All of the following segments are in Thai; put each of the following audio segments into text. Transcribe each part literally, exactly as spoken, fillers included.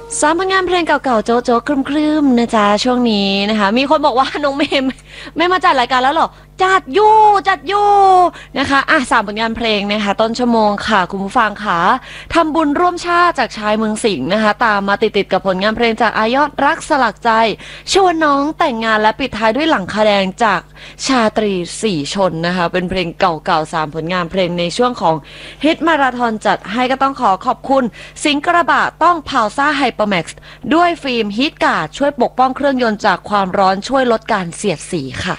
สามผลงานเพลงเก่าๆโจ๊ะโจ๊ะครึมๆนะจ๊ะช่วงนี้นะคะมีคนบอกว่าน้องเมย์ไม่มาจัดรายการแล้วหรอจัดอยู่จัดอยู่นะคะอ่ะสามผลงานเพลงนะคะต้นชั่วโมงค่ะคุณผู้ฟังค่ะทำบุญร่วมชาติจากชายเมืองสิงห์นะคะตามมาติดๆกับผลงานเพลงจากอายอดรักสลักใจชวนน้องแต่งงานและปิดท้ายด้วยหลังคาแดงจากชาตรีสี่ชนนะคะเป็นเพลงเก่าๆสามผลงานเพลงในช่วงของฮิตมาราธอนจัดให้ก็ต้องขอขอบคุณสิงห์กระบะต้องพาวซ่าไฮเปอร์แม็กซ์ด้วยฟิล์มฮีทการ์ดช่วยปกป้องเครื่องยนต์จากความร้อนช่วยลดการเสียดสีค่ะ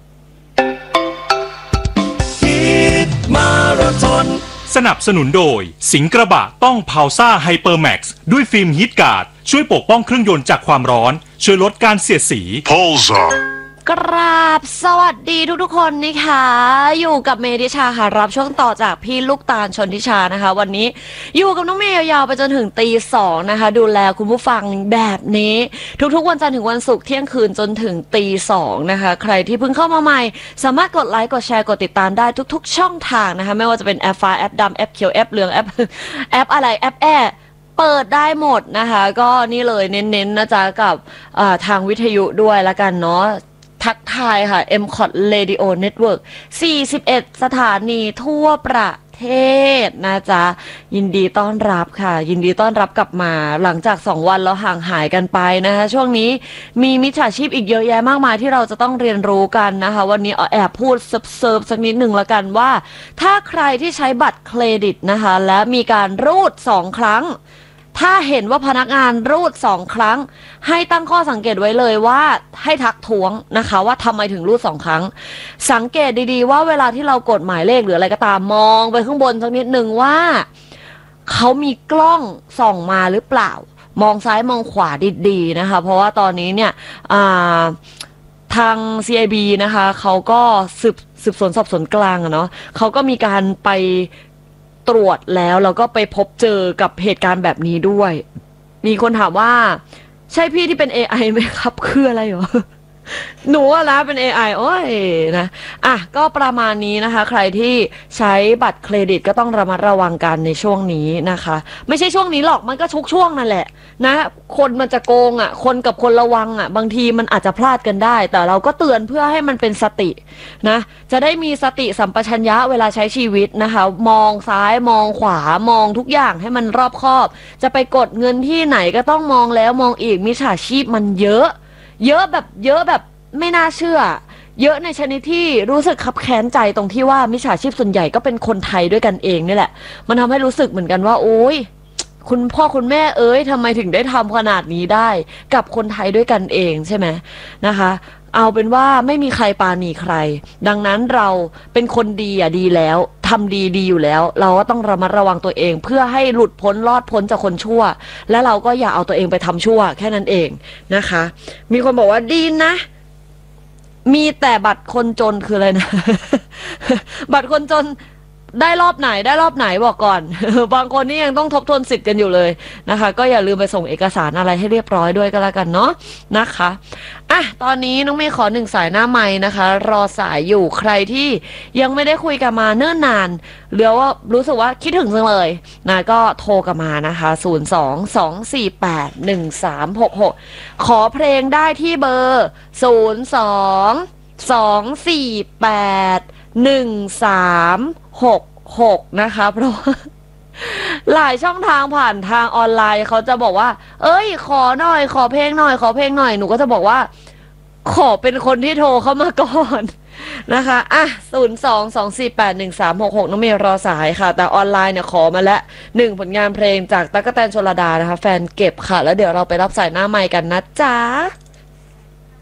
มาราธอนสนับสนุนโดยสิงห์กระบะต้องพาวซ่าไฮเปอร์แม็กซ์ด้วยฟิล์มฮีทการ์ดช่วยปกป้องเครื่องยนต์จากความร้อนช่วยลดการเสียดสีพาวซ่ากราบสวัสดีทุกๆคนนะคะอยู่กับเมธิชาค่ะรับช่วงต่อจากพี่ลูกตาลชนทิชานะคะวันนี้อยู่กับน้องเมย์ยาวๆไปจนถึงตีสองนะคะดูแลคุณผู้ฟังแบบนี้ทุกๆวันจันทร์ถึงวันศุกร์เที่ยงคืนจนถึงตีสองนะคะใครที่เพิ่งเข้ามาใหม่สามารถกดไลค์กดแชร์กดติดตามได้ทุกๆช่องทางนะคะไม่ว่าจะเป็นแอปฟ้าแอปดำแอปเขียวแอปเหลืองแอปแอปอะไรแอปแอเปิดได้หมดนะคะก็นี่เลยเน้นๆนะจ๊ะกับทางวิทยุด้วยละกันเนาะทักทายค่ะ เอ็ม คอท Radio Network สี่สิบเอ็ดสถานีทั่วประเทศนะจ๊ะยินดีต้อนรับค่ะยินดีต้อนรับกลับมาหลังจากสองวันเราห่างหายกันไปนะคะช่วงนี้มีมิจฉาชีพอีกเยอะแยะมากมายที่เราจะต้องเรียนรู้กันนะคะวันนี้แอบพูดเซิร์ฟๆสักนิดหนึ่งละกันว่าถ้าใครที่ใช้บัตรเครดิตนะคะและมีการรูดสองครั้งถ้าเห็นว่าพนักงานรูดสองครั้งให้ตั้งข้อสังเกตไว้เลยว่าให้ทักท้วงนะคะว่าทำไมถึงรูดสองครั้งสังเกตดีๆว่าเวลาที่เรากดหมายเลขหรืออะไรก็ตามมองไปข้างบนสักนิดหนึ่งว่าเขามีกล้องส่องมาหรือเปล่ามองซ้ายมองขวาดีๆนะคะเพราะว่าตอนนี้เนี่ยทาง ซี ไอ บี นะคะเขาก็สืบสืบสวนสอบสวนกลางอะเนาะเขาก็มีการไปตรวจแล้วแล้วก็ไปพบเจอกับเหตุการณ์แบบนี้ด้วยมีคนถามว่าใช่พี่ที่เป็น เอ ไอ ไหมครับคืออะไรหรอหนูอะนะเป็น เอ ไอ โอ้ยนะอ่ะก็ประมาณนี้นะคะใครที่ใช้บัตรเครดิตก็ต้องระมัดระวังกันในช่วงนี้นะคะไม่ใช่ช่วงนี้หรอกมันก็ทุกช่วงนั่นแหละนะคนมันจะโกงอ่ะคนกับคนระวังอ่ะบางทีมันอาจจะพลาดกันได้แต่เราก็เตือนเพื่อให้มันเป็นสตินะจะได้มีสติสัมปชัญญะเวลาใช้ชีวิตนะคะมองซ้ายมองขวามองทุกอย่างให้มันรอบคอบจะไปกดเงินที่ไหนก็ต้องมองแล้วมองอีกมิจฉาชีพมันเยอะเยอะแบบเยอะแบบไม่น่าเชื่อเยอะในชนิดที่รู้สึกคับแค้นใจตรงที่ว่ามิจฉาชีพส่วนใหญ่ก็เป็นคนไทยด้วยกันเองนี่แหละมันทำให้รู้สึกเหมือนกันว่าโอ๊ยคุณพ่อคุณแม่เอ้ยทำไมถึงได้ทำขนาดนี้ได้กับคนไทยด้วยกันเองใช่ไหมนะคะเอาเป็นว่าไม่มีใครปาณีใครดังนั้นเราเป็นคนดีอ่ะดีแล้วทำดีดีอยู่แล้วเราก็ต้องระมัดระวังตัวเองเพื่อให้หลุดพ้นรอดพ้นจากคนชั่วและเราก็อย่าเอาตัวเองไปทำชั่วแค่นั้นเองนะคะมีคนบอกว่าดีนะมีแต่บัตรคนจนคืออะไรนะ บัตรคนจนได้รอบไหนได้รอบไหนบอกก่อน บางคนนี่ยังต้องทบทวนสิทธิ์กันอยู่เลยนะคะก็อย่าลืมไปส่งเอกสารอะไรให้เรียบร้อยด้วยก็แล้วกันเนาะนะคะอ่ะตอนนี้น้องเมย์ขอหนึ่งสายหน้าไม้นะคะรอสายอยู่ใครที่ยังไม่ได้คุยกันมาเนิ่นนานหรือว่ารู้สึกว่าคิดถึงจังเลยนะก็โทรกันมานะคะศูนย์ สอง สอง สี่ แปด หนึ่ง สาม หก หกขอเพลงได้ที่เบอร์ศูนย์ สอง สอง สี่ แปด หนึ่ง สาม หก หกนะคะเพราะว่าหลายช่องทางผ่านทางออนไลน์เขาจะบอกว่าเอ้ยขอหน่อยขอเพลงหน่อยขอเพลงหน่อยหนูก็จะบอกว่าขอเป็นคนที่โทรเข้ามาก่อนนะคะอ่ะศูนย์ สอง สอง สี่ แปด หนึ่ง สาม หก หกน้องเมย์รอสายค่ะแต่ออนไลน์เนี่ยขอมาแล้วหนึ่งผลงานเพลงจากตั๊กแตนชลดานะคะแฟนเก็บค่ะแล้วเดี๋ยวเราไปรับสายหน้าไมค์กันนะจ๊ะ